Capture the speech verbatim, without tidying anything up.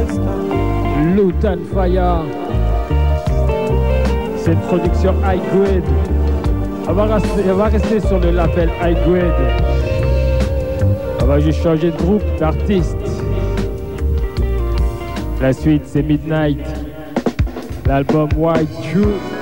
Lutan Fire. C'est une production high grade. On va rester, on va rester sur le label high grade. On va juste changer de groupe, d'artiste. La suite, c'est Midnight. L'album White True.